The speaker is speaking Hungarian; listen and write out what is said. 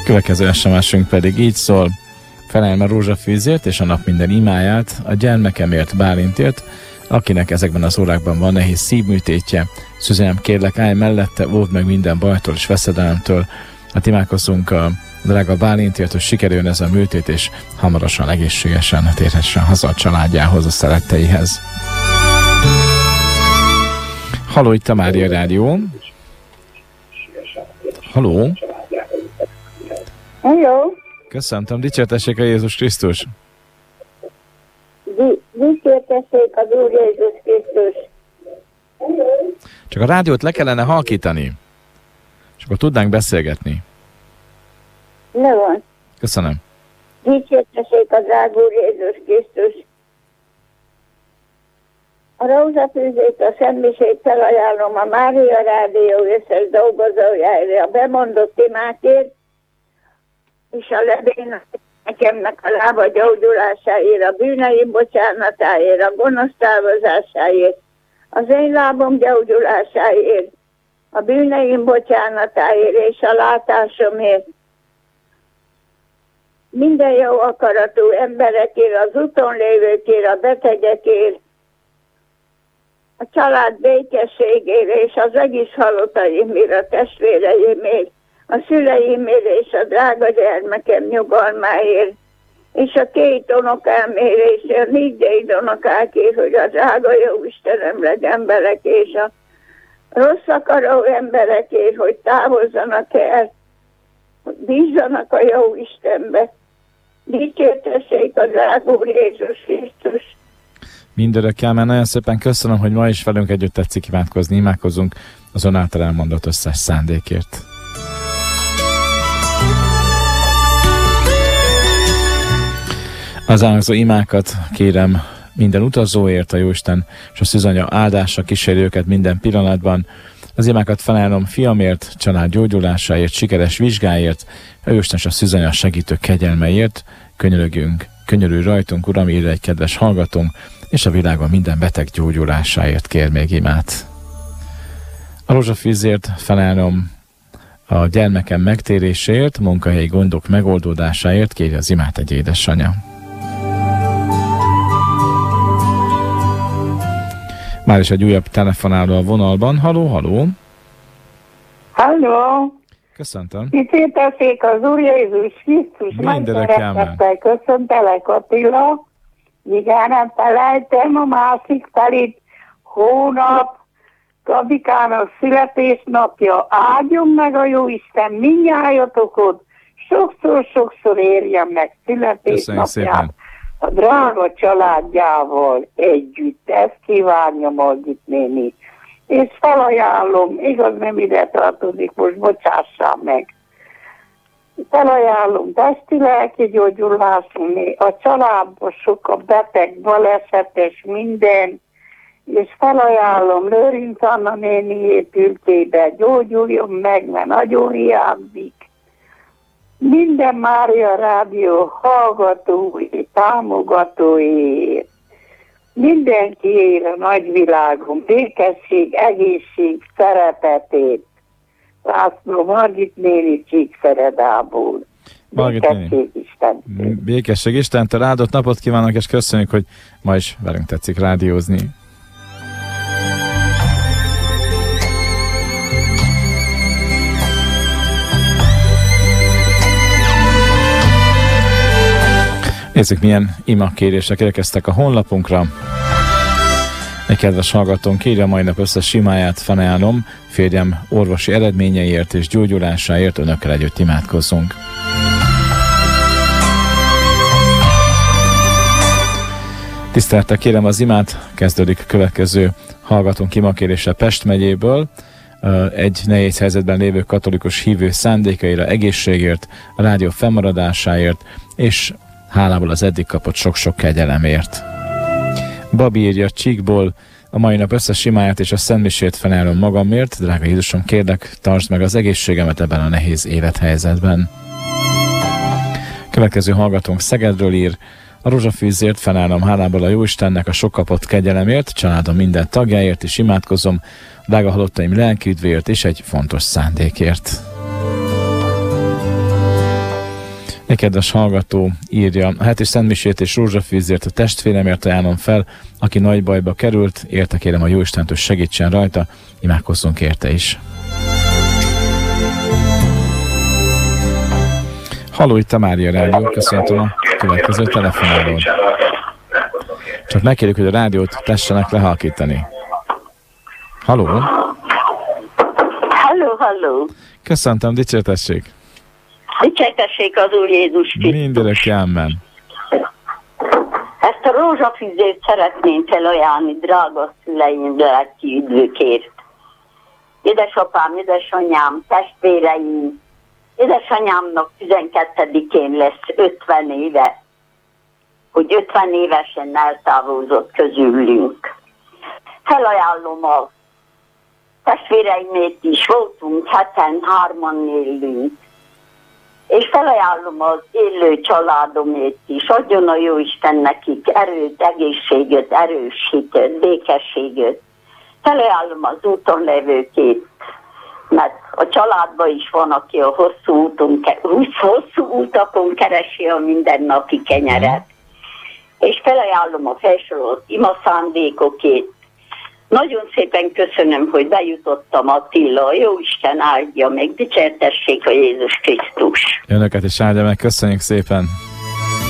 Következő SMS-ünk pedig így szól: feleljem a rózsafűzért és a nap minden imáját a gyermekemért, Bálintért, akinek ezekben az órákban van nehéz szívműtétje. Szüzenem, kérlek, állj mellette, óvd meg minden bajtól és veszedelemtől. Hát imádkozzunk a drága Bálintért, hogy sikerüljön ez a műtét, és hamarosan egészségesen térhessen haza a családjához, a szeretteihez. Halló, itt a Mária Rádió. Halló. Hello. Köszöntöm, dicsértessék a Jézus Krisztus. Dicsértessék az Úr Jézus Krisztus. Csak a rádiót le kellene halkítani, és akkor tudnánk beszélgetni. Ne van. Köszönöm. Dicsértessék a drága Úr Jézus Krisztus. A rózsafűzét, a szentmisét felajánlom a Mária Rádió összes dolgozójára, a bemondott imákért, és a nekemnek a lába gyógyulásáért, a bűneim bocsánatáért, a gonosz távozásáért, az én lábom gyógyulásáért, a bűneim bocsánatáért és a látásomért. Minden jó akaratú emberekért, az úton lévőkért, a betegekért, a család békességére és az egész halottaimért, a testvéreimért, a szüleimért és a drága gyermekem nyugalmáért, és a 2 unokámért és a 4 unokákért, hogy a drága jó Istenem legyen velek, és a rossz akaró emberekért, hogy távozzanak el, hogy bízzanak a jó Istenbe. Dicsértessék a drága Úr Jézus Krisztus. Mindörökkel, mert nagyon szépen köszönöm, hogy ma is velünk együtt tetszik imádkozni. Imádkozzunk az ön által elmondott összes szándékért. Az elhangzó imákat kérem minden utazóért, a Jóisten és a Szűzanya áldása kíséri őket minden pillanatban. Az imákat felajánlom fiamért, család gyógyulásáért, sikeres vizsgáért, a Jóisten és a Szűzanya segítő kegyelmeért. Könyörülj rajtunk, Uram, írja egy kedves hallgatónk, és a világon minden beteg gyógyulásáért kér még imát. A rózsafűzért felajánlom a gyermekem megtéréséért, munkahelyi gondok megoldódásáért kéri az imát egy édesanyja. Már is egy újabb telefonáló a vonalban. Halló, halló! Halló! Köszöntöm. Dicsértessék az Úr Jézus Krisztus. Mindenekkel. Köszöntelek, Attila. Igen, nem felejtem a másik felét. Hónap Gabikának születésnapja. Áldjon meg a Jóisten mindnyájatokot. Sokszor érjen meg születésnapját. A drága családjával együtt. Ezt kívánja Margit néni. És felajánlom, igaz nem ide tartozik, most bocsássál meg. Felajánlom testi-lelki gyógyulásunk, a családban sok a beteg, balesetes, minden, és felajánlom Lőrinc Anna néni épültébe, gyógyuljon meg, mert nagyon hiányzik. Minden Mária Rádió hallgatói, támogatóiért, mindenkiért a nagyvilágon, békesség, egészség, szeretetét. László Margit néni Csíkszeredából. Békesség Isten. Békesség Istentől, áldott napot kívánok, és köszönjük, hogy ma is velünk tetszik rádiózni. Nézzük, milyen imakérések érkeztek a honlapunkra. Egy kedves hallgatónk írja, mai nap összes imáját felajánlom, férjem orvosi eredményeiért és gyógyulásáért, önökkel együtt imádkozzunk. Tisztelettel kérem az imát, kezdődik a következő hallgatónk imakérése Pest megyéből. Egy nehéz helyzetben lévő katolikus hívő szándékaira, egészségért, a rádió fennmaradásáért, és hálából az eddig kapott sok-sok kegyelemért. Babi írja Csíkból, a mai nap összes imáját és a szentmisét felajánlom magamért. Drága Jézusom, kérlek, tartsd meg az egészségemet ebben a nehéz élethelyzetben. Következő hallgatónk Szegedről ír, a rózsafűzért felajánlom hálából a Jóistennek a sok kapott kegyelemért, családom minden tagjáért is imádkozom, drága halottaim lelkiüdvéért és egy fontos szándékért. Egy kedves hallgató írja, a heti szentmisét és rózsafűzért a testvéremért ajánlom fel, aki nagy bajba került, érte kérem a Jóistent, hogy segítsen rajta, imádkozzunk érte is. Halló, itt a Mária Rádió, köszöntöm a következő telefonálót. Csak megkérjük, hogy a rádiót tessenek lehalkítani. Halló? Halló. Köszöntöm, dicsértessék. Dicsértessék az Úr Jézus Krisztus. Mindörökké, amen. Ezt a rózsafűzést szeretném felajánlani drága szüleim lelki üdvökért. Édesapám, édesanyám, testvéreim. Édesanyámnak 12-én lesz 50 éve, hogy 50 évesen eltávozott közülünk. Felajánlom a testvéreimét is, voltunk 73-an élünk. És felajánlom az élő családomét is, adjon a Jóisten nekik erőt, egészséget, erősséget, békességet. Felajánlom az úton levőkét, mert a családban is van, aki a hosszú utakon keresi a mindennapi kenyeret. És felajánlom a felsorolt imaszándékokét. Nagyon szépen köszönöm, hogy bejutottam, Attila. Jóisten áldja meg, dicsértessék a Jézus Krisztus. Önöket is áldja meg, köszönjük szépen.